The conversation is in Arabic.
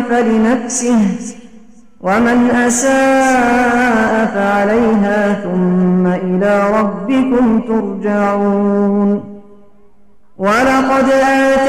فلنفسه ومن أساء فعليها ثم إلى ربكم ترجعون. ولقد